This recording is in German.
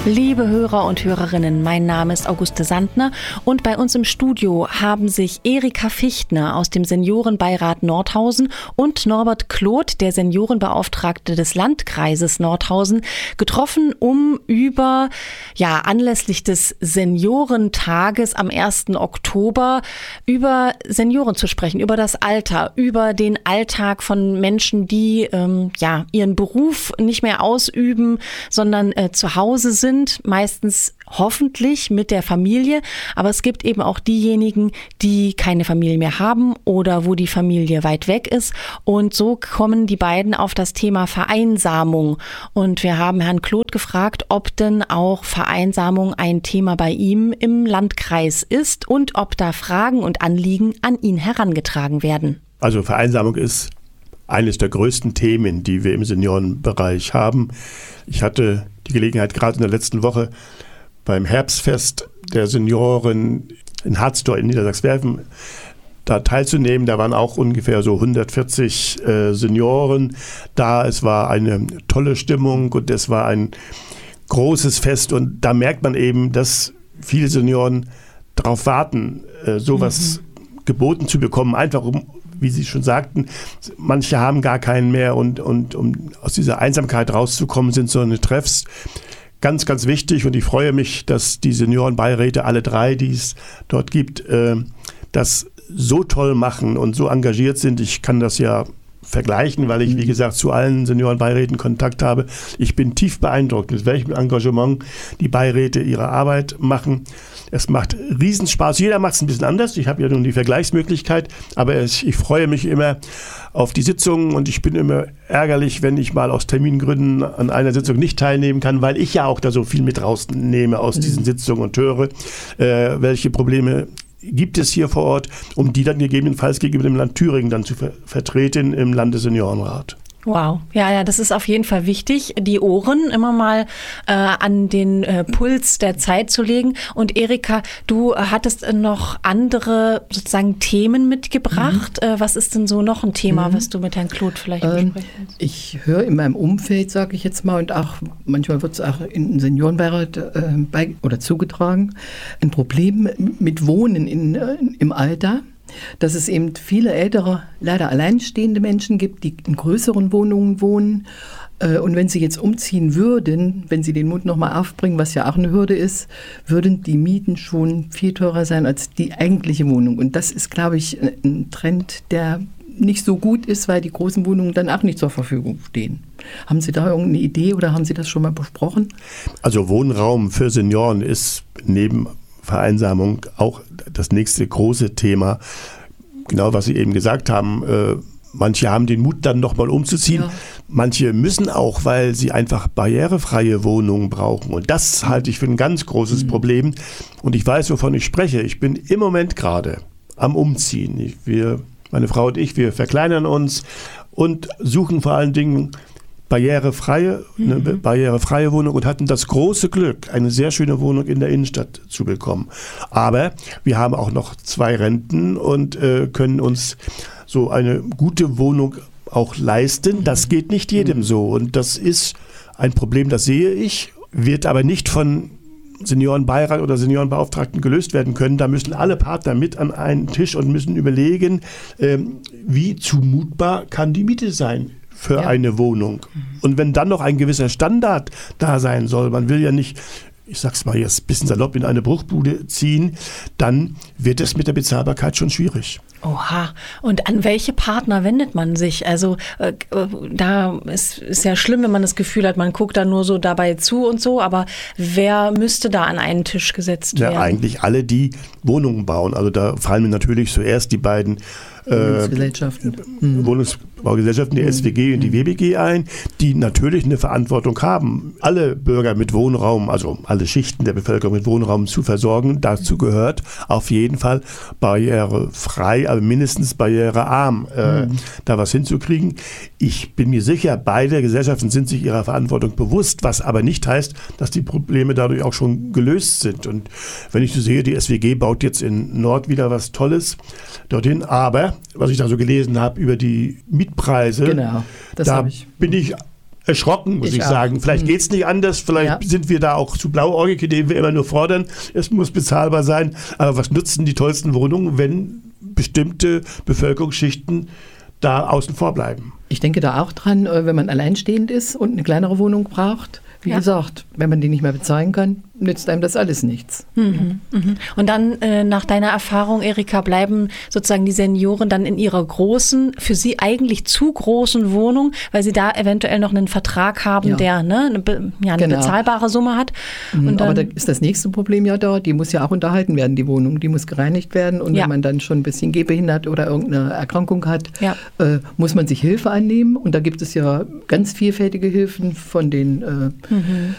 Liebe Hörer und Hörerinnen, mein Name ist Auguste Sandner und bei uns im Studio haben sich Erika Fichtner aus dem Seniorenbeirat Nordhausen und Norbert Kloth, der Seniorenbeauftragte des Landkreises Nordhausen, getroffen, um anlässlich des Seniorentages am 1. Oktober über Senioren zu sprechen, über das Alter, über den Alltag von Menschen, die ihren Beruf nicht mehr ausüben, sondern zu Hause sind, meistens hoffentlich mit der Familie. Aber es gibt eben auch diejenigen, die keine Familie mehr haben oder wo die Familie weit weg ist. Und so kommen die beiden auf das Thema Vereinsamung. Und wir haben Herrn Kloth gefragt, ob denn auch Vereinsamung ein Thema bei ihm im Landkreis ist und ob da Fragen und Anliegen an ihn herangetragen werden. Also Vereinsamung ist eines der größten Themen, die wir im Seniorenbereich haben. Ich hatte die Gelegenheit, gerade in der letzten Woche beim Herbstfest der Senioren in Harzdorf in Niedersachsen da teilzunehmen. Da waren auch ungefähr so 140 Senioren da. Es war eine tolle Stimmung und es war ein großes Fest. Und da merkt man eben, dass viele Senioren darauf warten, sowas geboten zu bekommen, einfach wie Sie schon sagten, manche haben gar keinen mehr und um aus dieser Einsamkeit rauszukommen, sind so eine Treffs ganz, ganz wichtig und ich freue mich, dass die Seniorenbeiräte, alle drei, die es dort gibt, das so toll machen und so engagiert sind. Ich kann das ja vergleichen, weil ich, wie gesagt, zu allen Seniorenbeiräten Kontakt habe. Ich bin tief beeindruckt, mit welchem Engagement die Beiräte ihre Arbeit machen. Es macht Riesenspaß. Jeder macht es ein bisschen anders. Ich habe ja nun die Vergleichsmöglichkeit, aber ich freue mich immer auf die Sitzungen und ich bin immer ärgerlich, wenn ich mal aus Termingründen an einer Sitzung nicht teilnehmen kann, weil ich ja auch da so viel mit rausnehme aus diesen Sitzungen und höre, welche Probleme gibt es hier vor Ort, um die dann gegebenenfalls gegenüber dem Land Thüringen dann zu vertreten im Landesseniorenrat. Wow, ja, das ist auf jeden Fall wichtig, die Ohren immer mal an den Puls der Zeit zu legen. Und Erika, du hattest noch andere sozusagen Themen mitgebracht. Was ist denn so noch ein Thema, was du mit Herrn Kloth vielleicht besprechen willst? Ich höre in meinem Umfeld, sage ich jetzt mal, und auch manchmal wird es auch in Seniorenbeirat zugetragen, ein Problem mit Wohnen im Alter. Dass es eben viele ältere, leider alleinstehende Menschen gibt, die in größeren Wohnungen wohnen. Und wenn sie jetzt umziehen würden, wenn sie den Mut nochmal aufbringen, was ja auch eine Hürde ist, würden die Mieten schon viel teurer sein als die eigentliche Wohnung. Und das ist, glaube ich, ein Trend, der nicht so gut ist, weil die großen Wohnungen dann auch nicht zur Verfügung stehen. Haben Sie da irgendeine Idee oder haben Sie das schon mal besprochen? Also Wohnraum für Senioren ist neben Vereinsamung auch das nächste große Thema. Genau, was Sie eben gesagt haben. Manche haben den Mut, dann nochmal umzuziehen. Ja. Manche müssen auch, weil sie einfach barrierefreie Wohnungen brauchen. Und das halte ich für ein ganz großes Problem. Und ich weiß, wovon ich spreche. Ich bin im Moment gerade am Umziehen. Meine Frau und ich, wir verkleinern uns und suchen vor allen Dingen barrierefreie Wohnung und hatten das große Glück, eine sehr schöne Wohnung in der Innenstadt zu bekommen. Aber wir haben auch noch 2 Renten und können uns so eine gute Wohnung auch leisten. Das geht nicht jedem so und das ist ein Problem, das sehe ich, wird aber nicht von Seniorenbeirat oder Seniorenbeauftragten gelöst werden können. Da müssen alle Partner mit an einen Tisch und müssen überlegen, wie zumutbar kann die Miete sein für eine Wohnung. Und wenn dann noch ein gewisser Standard da sein soll, man will ja nicht, ich sag's mal jetzt ein bisschen salopp, in eine Bruchbude ziehen, dann wird es mit der Bezahlbarkeit schon schwierig. Oha. Und an welche Partner wendet man sich? Also da ist ja schlimm, wenn man das Gefühl hat, man guckt da nur so dabei zu und so, aber wer müsste da an einen Tisch gesetzt werden? Ja, eigentlich alle, die Wohnungen bauen. Also da fallen mir natürlich zuerst die beiden Wohnungsbaugesellschaften, die SWG und die WBG ein, die natürlich eine Verantwortung haben, alle Bürger mit Wohnraum, also alle Schichten der Bevölkerung mit Wohnraum zu versorgen. Dazu gehört auf jeden Fall barrierefrei, aber mindestens barrierearm, da was hinzukriegen. Ich bin mir sicher, beide Gesellschaften sind sich ihrer Verantwortung bewusst, was aber nicht heißt, dass die Probleme dadurch auch schon gelöst sind. Und wenn ich so sehe, die SWG baut jetzt in Nord wieder was Tolles dorthin, aber was ich da so gelesen habe über die Mietpreise, genau, das da bin ich erschrocken, muss ich sagen. Vielleicht geht es nicht anders, vielleicht sind wir da auch zu blauäugig, indem wir immer nur fordern, es muss bezahlbar sein. Aber was nutzen die tollsten Wohnungen, wenn bestimmte Bevölkerungsschichten da außen vor bleiben? Ich denke da auch dran, wenn man alleinstehend ist und eine kleinere Wohnung braucht. Wie gesagt, wenn man die nicht mehr bezahlen kann, nützt einem das alles nichts. Und dann nach deiner Erfahrung, Erika, bleiben sozusagen die Senioren dann in ihrer großen, für sie eigentlich zu großen Wohnung, weil sie da eventuell noch einen Vertrag haben, der eine bezahlbare Summe hat. Und dann, aber da ist das nächste Problem ja da, die muss ja auch unterhalten werden, die Wohnung. Die muss gereinigt werden und wenn man dann schon ein bisschen gehbehindert oder irgendeine Erkrankung hat, muss man sich Hilfe annehmen. Und da gibt es ja ganz vielfältige Hilfen von den